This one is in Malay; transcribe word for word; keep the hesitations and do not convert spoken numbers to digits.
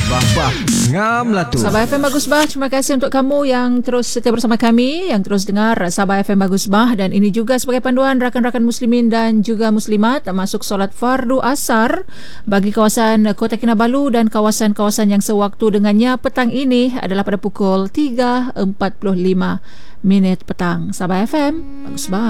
Bah-bah, ngam lah tu. Sabah F M Bagus Bah, terima kasih untuk kamu yang terus setia bersama kami, yang terus dengar Sabah F M Bagus Bah. Dan ini juga sebagai panduan rakan-rakan muslimin dan juga muslimat masuk solat fardu asar bagi kawasan Kota Kinabalu dan kawasan-kawasan yang sewaktu dengannya petang ini adalah pada pukul tiga empat puluh lima minit petang. Sabah F M Bagus Bah.